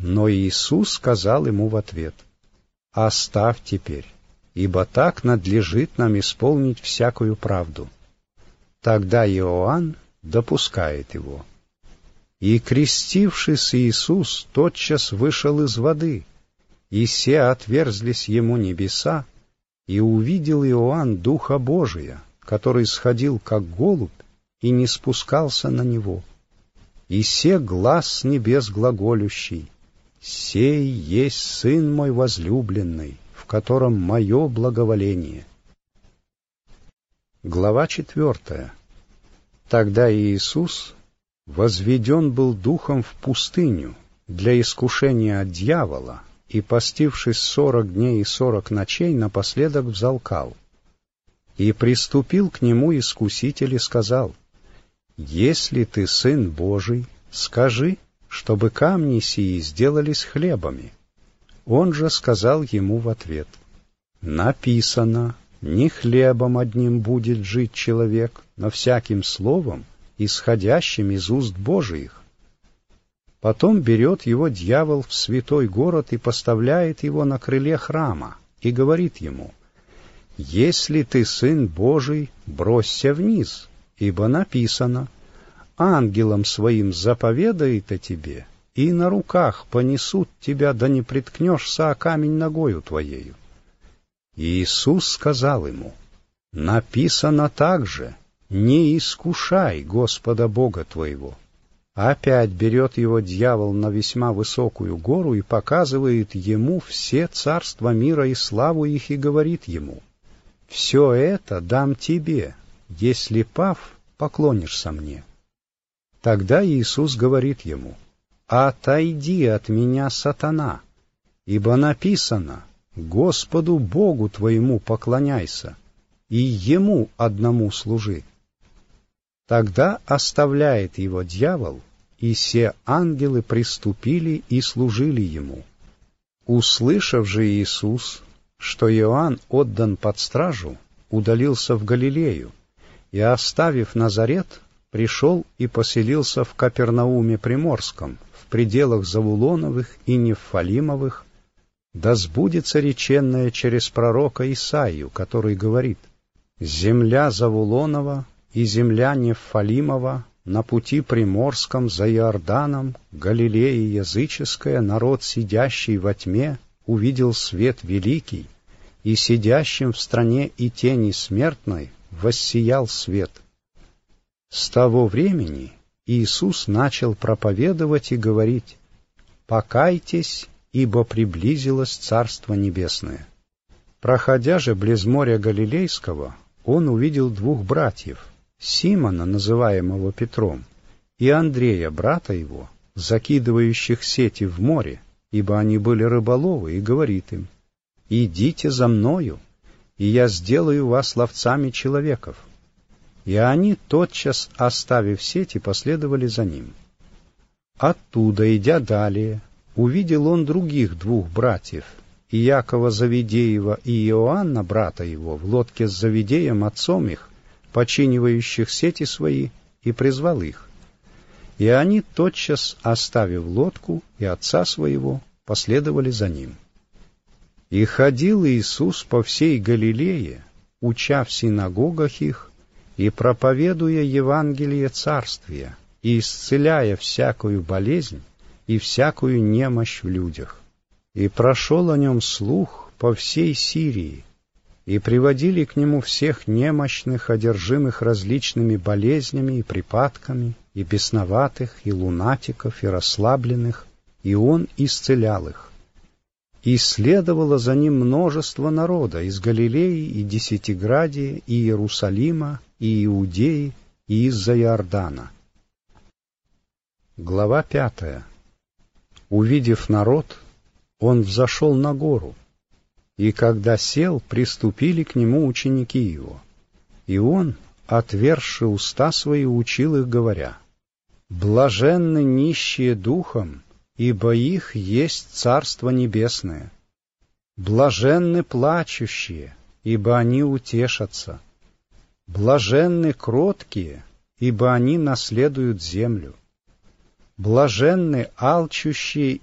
Но Иисус сказал ему в ответ: «Оставь теперь, ибо так надлежит нам исполнить всякую правду». Тогда Иоанн допускает его. И, крестившись, Иисус тотчас вышел из воды, и се отверзлись ему небеса, и увидел Иоанн Духа Божия, который сходил как голубь и не спускался на него. И се глас с небес глаголющий: «Сей есть Сын мой возлюбленный, в котором мое благоволение». Глава 4. Тогда Иисус возведен был Духом в пустыню для искушения от дьявола, и, постившись 40 дней и 40 ночей, напоследок взалкал. И приступил к нему искуситель и сказал: «Если ты Сын Божий, скажи, чтобы камни сии сделались хлебами». Он же сказал ему в ответ: «Написано: не хлебом одним будет жить человек, но всяким словом, исходящим из уст Божиих». Потом берет его дьявол в святой город и поставляет его на крыле храма, и говорит ему: «Если ты Сын Божий, бросься вниз, ибо написано: ангелам своим заповедает о тебе, и на руках понесут тебя, да не приткнешься о камень ногою твоею». И Иисус сказал ему: «Написано также: не искушай Господа Бога твоего». Опять берет его дьявол на весьма высокую гору и показывает ему все царства мира и славу их, и говорит ему: «Все это дам тебе, если, пав, поклонишься мне». Тогда Иисус говорит ему: «Отойди от меня, сатана, ибо написано: Господу Богу твоему поклоняйся, и Ему одному служи». Тогда оставляет его дьявол, и се ангелы приступили и служили ему. Услышав же Иисус, что Иоанн отдан под стражу, удалился в Галилею, и, оставив Назарет, пришел и поселился в Капернауме Приморском, в пределах Завулоновых и Нефалимовых, да сбудется реченное через пророка Исаию, который говорит: «Земля Завулонова и земля Нефалимова на пути приморском за Иорданом, Галилея языческая, народ, сидящий во тьме, увидел свет великий, и сидящим в стране и тени смертной воссиял свет». С того времени Иисус начал проповедовать и говорить: «Покайтесь, ибо приблизилось Царство Небесное». Проходя же близ моря Галилейского, он увидел двух братьев: Симона, называемого Петром, и Андрея, брата его, закидывающих сети в море, ибо они были рыболовы, и говорит им: «Идите за мною, и я сделаю вас ловцами человеков». И они, тотчас оставив сети, последовали за ним. Оттуда, идя далее, увидел он других двух братьев, Иакова Завидеева и Иоанна, брата его, в лодке с Завидеем, отцом их, починивающих сети свои, и призвал их. И они, тотчас оставив лодку и отца своего, последовали за ним. И ходил Иисус по всей Галилее, уча в синагогах их, и проповедуя Евангелие Царствия, и исцеляя всякую болезнь и всякую немощь в людях. И прошел о нем слух по всей Сирии, и приводили к нему всех немощных, одержимых различными болезнями и припадками, и бесноватых, и лунатиков, и расслабленных, и он исцелял их. И следовало за ним множество народа из Галилеи и Десятиградия, и Иерусалима, и Иудеи, и из-за Иордана. Глава 5. Увидев народ, он взошел на гору, и когда сел, приступили к нему ученики его. И он, отверзши уста свои, учил их, говоря: «Блаженны нищие духом, ибо их есть Царство Небесное. Блаженны плачущие, ибо они утешатся. Блаженны кроткие, ибо они наследуют землю. Блаженны алчущие